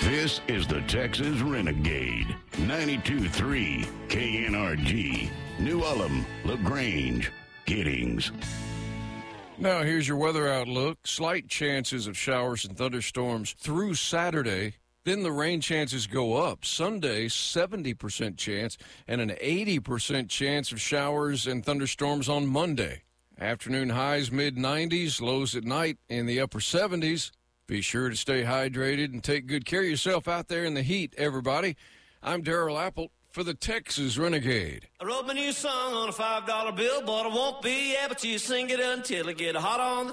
This is the Texas Renegade. 92.3 KNRG. New Ulm, LaGrange, Giddings. Now here's your weather outlook. Slight chances of showers and thunderstorms through Saturday. Then the rain chances go up. Sunday, 70% chance and an 80% chance of showers and thunderstorms on Monday. Afternoon highs mid-90s, lows at night in the upper 70s. Be sure to stay hydrated and take good care of yourself out there in the heat, everybody. I'm Darrell Apple for the Texas Renegade. I wrote my new song on a $5 bill, but I won't be able to sing it until I get hot on the